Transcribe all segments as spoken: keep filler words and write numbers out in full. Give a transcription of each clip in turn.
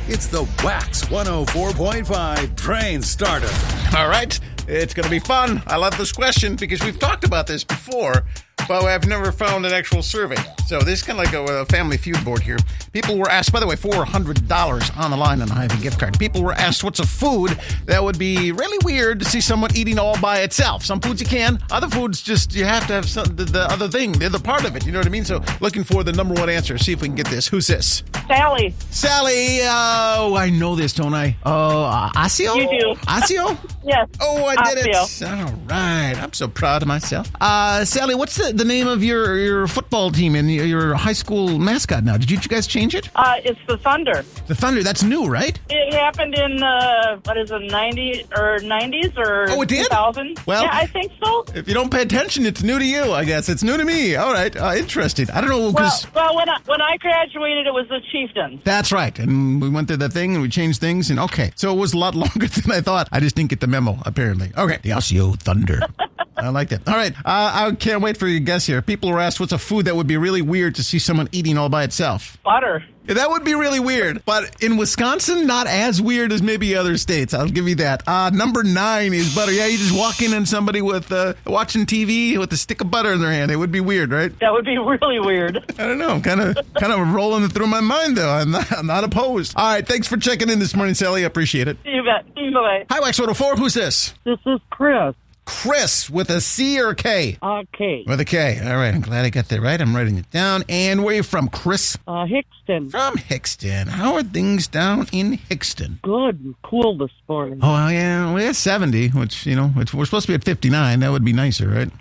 It's the Wax one oh four point five Train Starter. All right, it's going to be fun. I love this question because we've talked about this before, but I've never found an actual survey. So this is kind of like a, a family feud board here. People were asked, by the way, four hundred dollars on the line on a Hy-Vee gift card. People were asked what's a food that would be really weird to see someone eating all by itself. Some foods you can, other foods just you have to have some, the, the other thing. They're the part of it, you know what I mean? So looking for the number one answer. See if we can get this. Who's this? Sally. Sally, oh, I know this, don't I? Oh, uh, Asio? You do. Asio? Yes. Oh, I did Asio. it. All right. I'm so proud of myself. Uh, Sally, what's the, the name of your, your football team and your, your high school mascot now? Did you, you guys change it? Uh, it's the Thunder. The Thunder, that's new, right? It happened in, uh, what is it, ninety or nineties or Oh, it did? two thousand? Well- yeah, I think so. If you don't pay attention, it's new to you, I guess. It's new to me. All right. Uh, interesting. I don't know. Well, Cause well, when I, when I graduated, it was the Chieftains. That's right. And we went through that thing and we changed things. And okay. So it was a lot longer than I thought. I just didn't get the memo, apparently. Okay. The Asio Thunder. I like that. All right. Uh, I can't wait for your guess here. People were asked what's a food that would be really weird to see someone eating all by itself. Butter. Yeah, that would be really weird. But in Wisconsin, not as weird as maybe other states. I'll give you that. Uh, number nine is butter. Yeah, you just walk in on somebody with uh, watching T V with a stick of butter in their hand. It would be weird, right? That would be really weird. I don't know. Kind of kind of rolling through my mind, though. I'm not, I'm not opposed. All right. Thanks for checking in this morning, Sally. I appreciate it. You bet. Bye-bye. Hi, Wax one oh four. Who's this? This is Chris. Chris with a C or a K? Okay. With a K. All right. I'm glad I got that right. I'm writing it down. And where are you from, Chris? Uh, Hickston. From Hickston. How are things down in Hickston? Good and cool this morning. Oh, yeah. Well, it's seventy, which, you know, which we're supposed to be at fifty-nine. That would be nicer, right?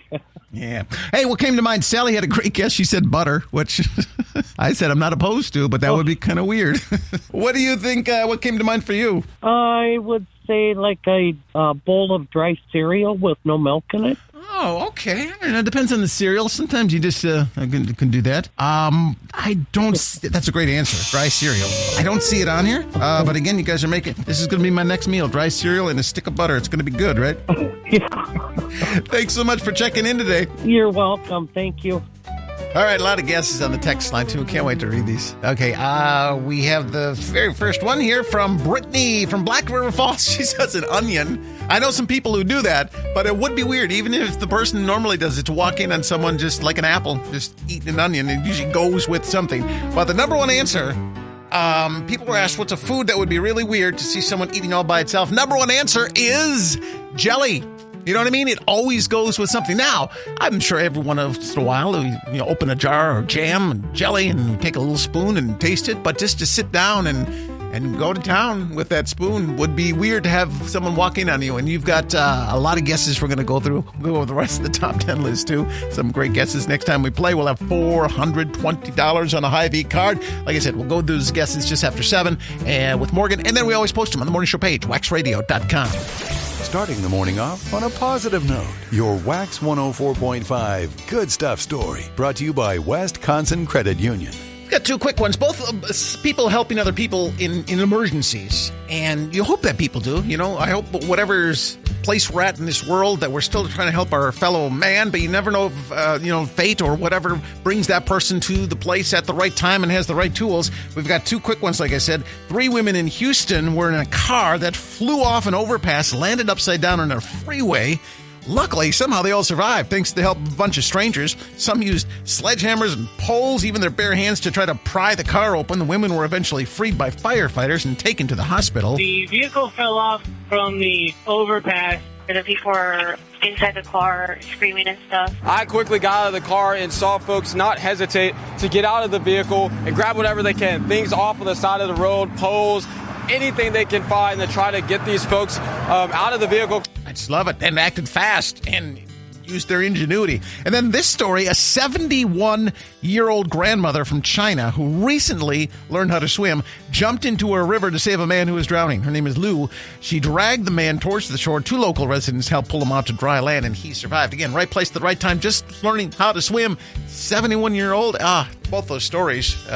Yeah. Hey, what came to mind? Sally had a great guess. She said butter, which I said I'm not opposed to, but that would be kind of weird. What do you think? Uh, what came to mind for you? I would say like a uh, bowl of dry cereal with no milk in it. Oh, okay. I don't know, it depends on the cereal. Sometimes you just uh, can, can do that. Um, I don't. See, that's a great answer. Dry cereal. I don't see it on here. Uh, but again, you guys are making. This is going to be my next meal: dry cereal and a stick of butter. It's going to be good, right? Thanks so much for checking in today. You're welcome. Thank you. All right, a lot of guesses on the text line, too. Can't wait to read these. Okay, uh, we have the very first one here from Brittany from Black River Falls. She says an onion. I know some people who do that, but it would be weird, even if the person normally does it, to walk in on someone just like an apple, just eating an onion. It usually goes with something. But the number one answer, um, people were asked what's a food that would be really weird to see someone eating all by itself. Number one answer is jelly. You know what I mean? It always goes with something. Now, I'm sure every once in a while, you know, open a jar of jam and jelly and take a little spoon and taste it. But just to sit down and, and go to town with that spoon would be weird to have someone walk in on you. And you've got uh, a lot of guesses we're going to go through. We'll go over the rest of the top ten list, too. Some great guesses. Next time we play, we'll have four hundred twenty dollars on a Hy-Vee card. Like I said, we'll go through those guesses just after seven and with Morgan. And then we always post them on the morning show page, wax radio dot com. Starting the morning off on a positive note. Your Wax one oh four point five Good Stuff story. Brought to you by Wisconsin Credit Union. Got two quick ones. Both uh, people helping other people in, in emergencies. And you hope that people do. You know, I hope whatever's place we're at in this world that we're still trying to help our fellow man. But you never know if, uh, you know, fate or whatever brings that person to the place at the right time and has the right tools. We've got two quick ones, like I said. Three women in Houston were in a car that flew off an overpass, landed upside down on a freeway. Luckily, somehow they all survived, thanks to the help of a bunch of strangers. Some used sledgehammers and poles, even their bare hands, to try to pry the car open. The women were eventually freed by firefighters and taken to the hospital. The vehicle fell off from the overpass. The people were inside the car screaming and stuff. I quickly got out of the car and saw folks not hesitate to get out of the vehicle and grab whatever they can. Things off on the side of the road, poles, anything they can find to try to get these folks um, out of the vehicle. I just love it. And acted fast and used their ingenuity. And then this story, a seventy-one-year-old grandmother from China who recently learned how to swim jumped into a river to save a man who was drowning. Her name is Lu. She dragged the man towards the shore. Two local residents helped pull him out to dry land, and he survived. Again, right place at the right time, just learning how to swim. seventy-one-year-old. Ah, both those stories.